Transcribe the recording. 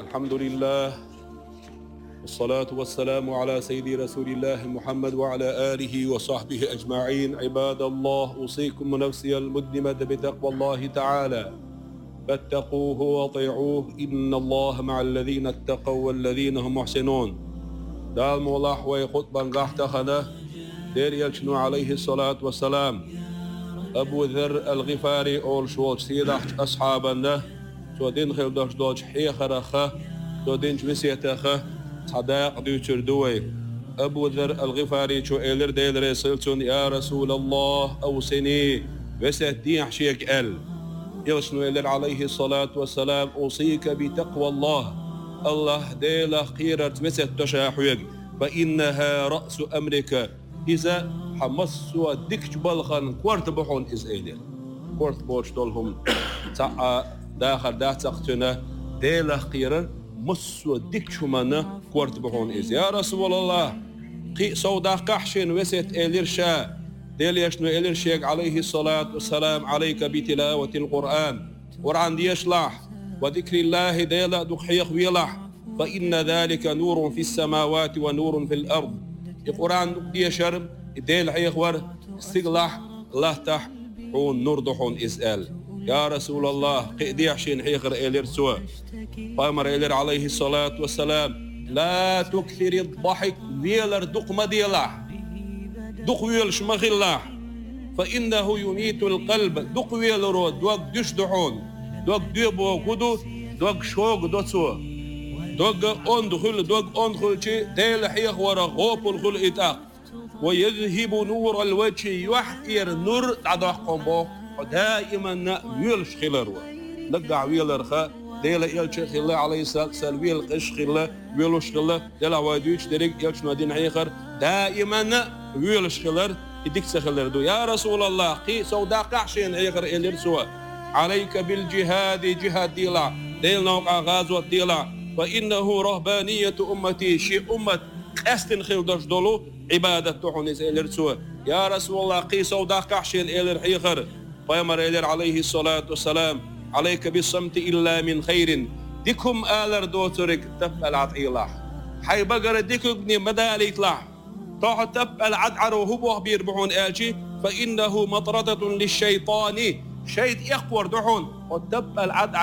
الحمد لله والصلاة والسلام على سيدي رسول الله محمد وعلى آله وصحبه أجمعين. عباد الله، أوصيكم ونفسي المذنبة بتقوى الله تعالى، فاتقوه واطيعوه إن الله مع الذين اتقوا والذين هم محسنون. دال مولاح ويخطبا قاحتخنا دير يلشنو عليه الصلاة والسلام أبو ذر الغفاري أول شوال سيدة أصحابنا سودين خيل دوش دوش حيخرخة سودين جمسيتخة صداق دوشر دوي. أبو ذر الغفاري شو إلر ديل رسلتون يا رسول الله أوصني وسدي حشيك يلشنو إلر عليه الصلاة والسلام أوصيك بتقوى الله ديل خيرة مسد تشاحوك فإنها رأس أمرك. إذا حمسوا ديك بلخن كورت بحون إز إيدي كورت بوش دولهم تاع داخل دا تقتنا ديل خيرا مسوا ديك شمانا كورت بحون إز. يا رسول الله قي سودا قحشن وسيت إليرشا ديل يشنو إليرشيك عليه الصلاة والسلام عليك بتلاوة القرآن ورعن ديشلاح وذكر الله ديل دخيخ ويلاح فإن ذلك نور في السماوات ونور في الأرض. القرآن دي شرم ديل حيخور استغلاح الله تح حون نور دحون إسأل. يا رسول الله قيدي حشين حيخر إلير سوا فأمر إلير عليه الصلاة والسلام لا تكثر الضحك ويلر دق مديلاح دق ويل شمخلاح فإنه يميت القلب. دق ويلرو دوق دش دحون دوق ديبو كدو دوق شوق دوتسو دوق أندخل دوق أندخل شيء ديل حيخ ورا غوب الخل إتاق ويذهب نور الوجه يحير نور عداق قنبو دائما ويلش خلروا لقع ويلرخا ديل يلش خلا عليه الصلاة والسلام ويل قش خلا ويلش خلا ديل عواديش دريق يلش نادين حيخر دائما ويلش خلر يديك سخلر دو. يا رسول الله قي سودا قحشين حيخر إلير سوا عليك بالجهاد جهاد ديلا ديل نوقع غازوة ديلا فإنه رهبانية أمتي شيء أمة أستن خيل دش دولو عبادة تحونيس إلير سوا. يا رسول الله قي سودا قحشين إلير حيخر فيمر إلير عليه الصلاة والسلام عليك بالصمت إلا من خير. ديكم آلر دوترك تبقى العطيلاح حي بقر ديكم ابني مدالي يطلع طاح تبقى العدعر وهو بيربحون آجي فإنه مطردة للشيطان شيط يخور دحون وتبقى العدعر